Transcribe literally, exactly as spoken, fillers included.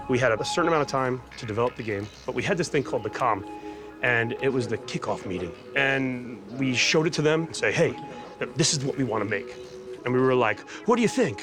We had a certain amount of time to develop the game, but we had this thing called the COM, and it was the kickoff meeting. And we showed it to them and say, hey, this is what we want to make. And we were like, what do you think?